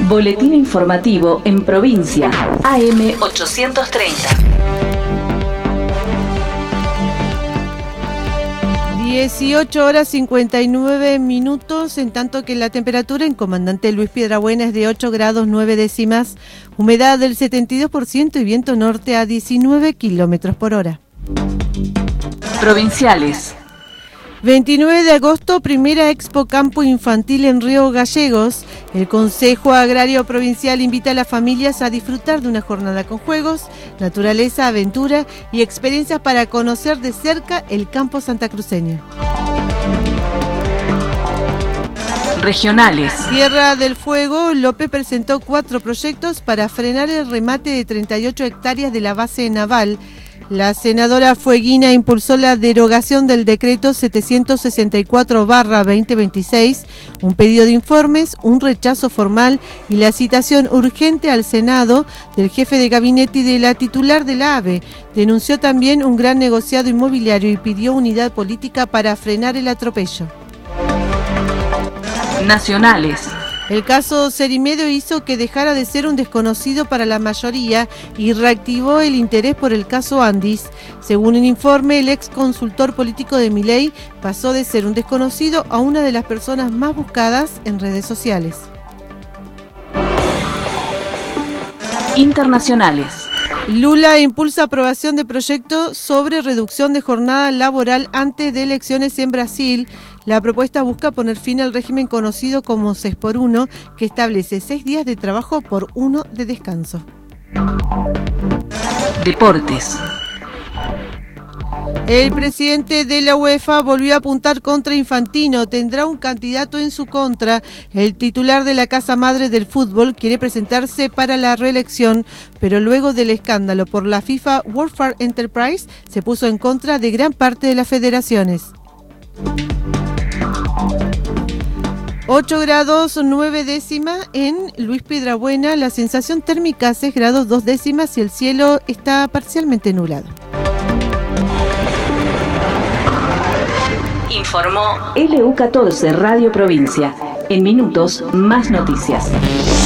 Boletín informativo en provincia, AM 830. 18:59, en tanto que la temperatura en Comandante Luis Piedrabuena es de 8 grados 9 décimas, humedad del 72% y viento norte a 19 kilómetros por hora. Provinciales. 29 de agosto, primera Expo Campo Infantil en Río Gallegos. El Consejo Agrario Provincial invita a las familias a disfrutar de una jornada con juegos, naturaleza, aventura y experiencias para conocer de cerca el campo santacruceño. Regionales. Tierra del Fuego, López presentó 4 proyectos para frenar el remate de 38 hectáreas de la base naval. La senadora Fueguina impulsó la derogación del decreto 764/2026, un pedido de informes, un rechazo formal y la citación urgente al Senado del jefe de gabinete y de la titular de la AVE. Denunció también un gran negociado inmobiliario y pidió unidad política para frenar el atropello. Nacionales. El caso Cerimedo hizo que dejara de ser un desconocido para la mayoría y reactivó el interés por el caso Andis. Según un informe, el ex consultor político de Milei pasó de ser un desconocido a una de las personas más buscadas en redes sociales. Internacionales. Lula impulsa aprobación de proyecto sobre reducción de jornada laboral antes de elecciones en Brasil. La propuesta busca poner fin al régimen conocido como 6x1, que establece 6 días de trabajo por 1 de descanso. Deportes. El presidente de la UEFA volvió a apuntar contra Infantino. Tendrá un candidato en su contra. El titular de la Casa Madre del Fútbol quiere presentarse para la reelección, pero luego del escándalo por la FIFA World Fair Enterprise se puso en contra de gran parte de las federaciones. 8 grados 9 décimas en Luis Piedrabuena, la sensación térmica 6 grados 2 décimas y el cielo está parcialmente nublado. Informó LU14 Radio Provincia. En minutos, más noticias.